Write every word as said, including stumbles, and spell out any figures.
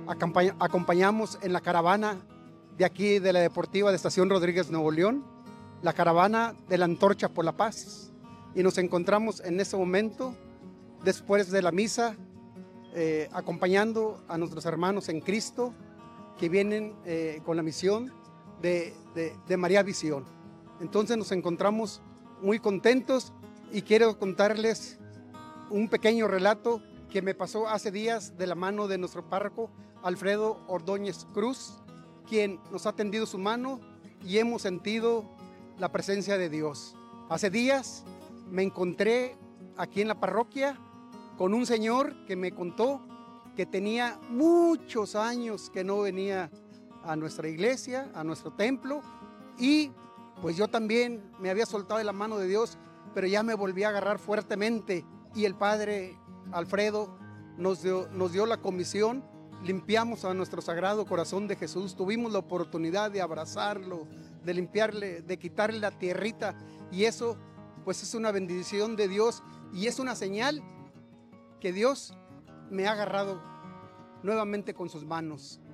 Acampa- acompañamos en la caravana de aquí de la Deportiva de Estación Rodríguez, Nuevo León, la caravana de la Antorcha por la Paz. Y nos encontramos en ese momento, después de la misa, eh, acompañando a nuestros hermanos en Cristo que vienen eh, con la misión de, de, de María Visión. Entonces nos encontramos muy contentos y quiero contarles un pequeño relato que me pasó hace días de la mano de nuestro párroco Alfredo Ordóñez Cruz, quien nos ha tendido su mano y hemos sentido la presencia de Dios. Hace días me encontré aquí en la parroquia con un señor que me contó que tenía muchos años que no venía a nuestra iglesia, a nuestro templo, y pues yo también me había soltado de la mano de Dios, pero ya me volví a agarrar fuertemente, y el padre Alfredo nos dio, nos dio la comisión, limpiamos a nuestro Sagrado Corazón de Jesús, tuvimos la oportunidad de abrazarlo, de limpiarle, de quitarle la tierrita, y eso pues es una bendición de Dios y es una señal que Dios me ha agarrado nuevamente con sus manos.